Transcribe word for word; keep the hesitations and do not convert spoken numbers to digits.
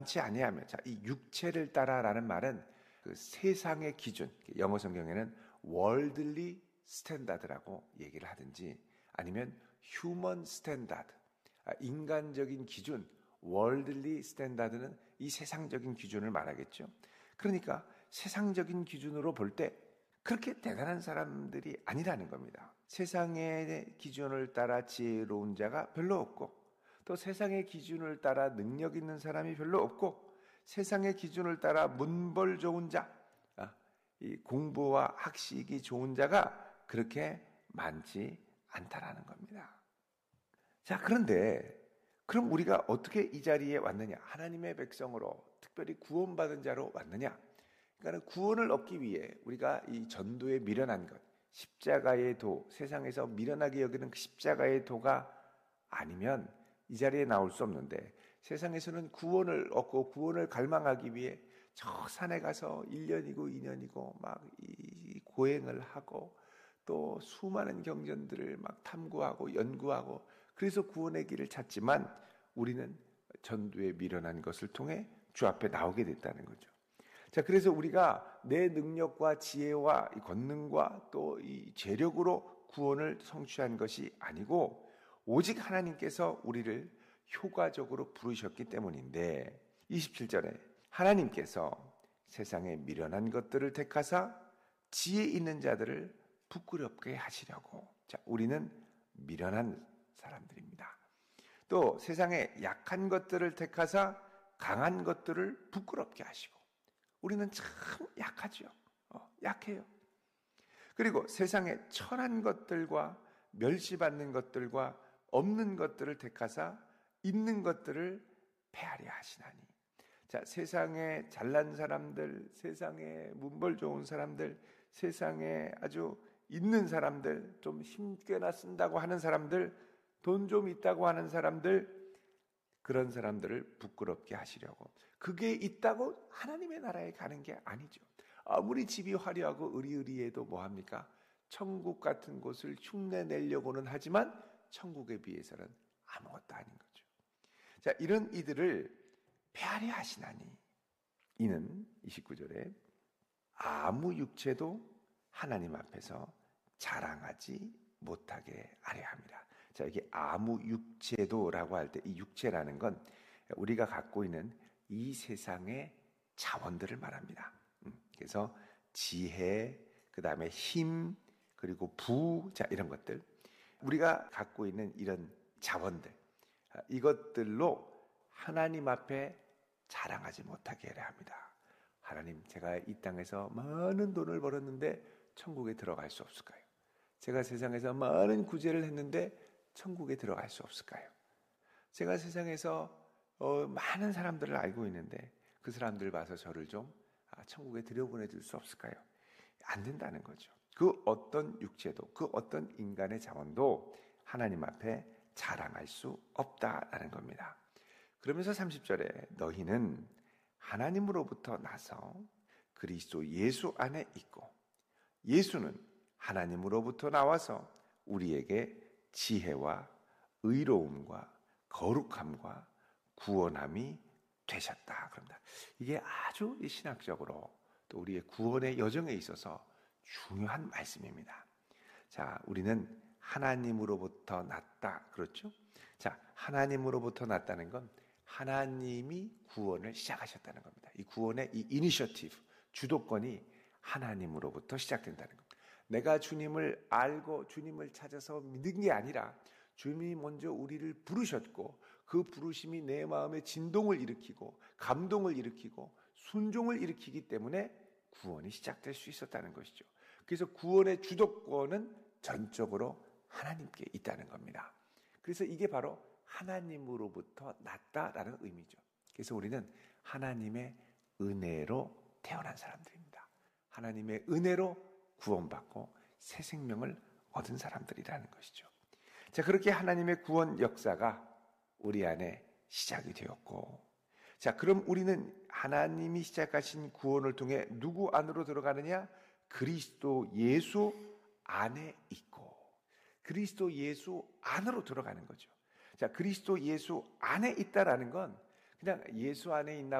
지 아니하며, 자, 이 육체를 따라라는 말은 그 세상의 기준, 영어 성경에는 worldly standard라고 얘기를 하든지 아니면 human standard, 인간적인 기준, worldly standard는 이 세상적인 기준을 말하겠죠. 그러니까 세상적인 기준으로 볼 때 그렇게 대단한 사람들이 아니라는 겁니다. 세상의 기준을 따라 지혜로운 자가 별로 없고, 또 세상의 기준을 따라 능력 있는 사람이 별로 없고, 세상의 기준을 따라 문벌 좋은 자, 이 공부와 학식이 좋은 자가 그렇게 많지 않다라는 겁니다. 자, 그런데 그럼 우리가 어떻게 이 자리에 왔느냐? 하나님의 백성으로 특별히 구원받은 자로 왔느냐? 그러니까 구원을 얻기 위해 우리가 이 전도에 미련한 것, 십자가의 도, 세상에서 미련하게 여기는 그 십자가의 도가 아니면 이 자리에 나올 수 없는데, 세상에서는 구원을 얻고 구원을 갈망하기 위해 저 산에 가서 일 년이고 이 년이고 막 이 고행을 하고 또 수많은 경전들을 막 탐구하고 연구하고 그래서 구원의 길을 찾지만, 우리는 전도에 미련한 것을 통해 주 앞에 나오게 됐다는 거죠. 자, 그래서 우리가 내 능력과 지혜와 이 권능과 또 이 재력으로 구원을 성취한 것이 아니고 오직 하나님께서 우리를 효과적으로 부르셨기 때문인데, 이십칠 절에 하나님께서 세상에 미련한 것들을 택하사 지혜 있는 자들을 부끄럽게 하시려고. 자, 우리는 미련한 사람들입니다. 또 세상에 약한 것들을 택하사 강한 것들을 부끄럽게 하시고. 우리는 참 약하죠. 어, 약해요. 그리고 세상에 천한 것들과 멸시받는 것들과 없는 것들을 택하사 있는 것들을 폐하려 하시나니. 자, 세상에 잘난 사람들, 세상에 문벌 좋은 사람들, 세상에 아주 있는 사람들, 좀 힘께나 쓴다고 하는 사람들, 돈 좀 있다고 하는 사람들, 그런 사람들을 부끄럽게 하시려고. 그게 있다고 하나님의 나라에 가는 게 아니죠. 아무리 집이 화려하고 의리의리해도 뭐합니까? 천국 같은 곳을 흉내 내려고는 하지만 천국에 비해서는 아무것도 아닌 거죠. 자, 이런 이들을 폐하려 하시나니, 이는 이십구 절에 아무 육체도 하나님 앞에서 자랑하지 못하게 하려 함이라. 자, 이게 아무 육체도라고 할 때 이 육체라는 건 우리가 갖고 있는 이 세상의 자원들을 말합니다. 그래서 지혜, 그 다음에 힘, 그리고 부, 자, 이런 것들. 우리가 갖고 있는 이런 자원들, 이것들로 하나님 앞에 자랑하지 못하게 해야 합니다. 하나님, 제가 이 땅에서 많은 돈을 벌었는데 천국에 들어갈 수 없을까요? 제가 세상에서 많은 구제를 했는데 천국에 들어갈 수 없을까요? 제가 세상에서 어, 많은 사람들을 알고 있는데 그 사람들 봐서 저를 좀 아, 천국에 들여보내줄 수 없을까요? 안 된다는 거죠. 그 어떤 육체도, 그 어떤 인간의 자원도 하나님 앞에 자랑할 수 없다라는 겁니다. 그러면서 삼십 절에 너희는 하나님으로부터 나서 그리스도 예수 안에 있고, 예수는 하나님으로부터 나와서 우리에게 지혜와 의로움과 거룩함과 구원함이 되셨다. 그럽니다. 이게 아주 신학적으로 또 우리의 구원의 여정에 있어서 중요한 말씀입니다. 자, 우리는 하나님으로부터 났다. 그렇죠? 자, 하나님으로부터 났다는 건 하나님이 구원을 시작하셨다는 겁니다. 이 구원의 이 이니셔티브, 주도권이 하나님으로부터 시작된다는 겁니다. 내가 주님을 알고 주님을 찾아서 믿은 게 아니라 주님이 먼저 우리를 부르셨고 그 부르심이 내 마음에 진동을 일으키고 감동을 일으키고 순종을 일으키기 때문에 구원이 시작될 수 있었다는 것이죠. 그래서 구원의 주도권은 전적으로 하나님께 있다는 겁니다. 그래서 이게 바로 하나님으로부터 났다라는 의미죠. 그래서 우리는 하나님의 은혜로 태어난 사람들입니다. 하나님의 은혜로 구원받고 새 생명을 얻은 사람들이라는 것이죠. 자, 그렇게 하나님의 구원 역사가 우리 안에 시작이 되었고, 자, 그럼 우리는 하나님이 시작하신 구원을 통해 누구 안으로 들어가느냐? 그리스도 예수 안에 있고, 그리스도 예수 안으로 들어가는 거죠. 자, 그리스도 예수 안에 있다라는 건 그냥 예수 안에 있나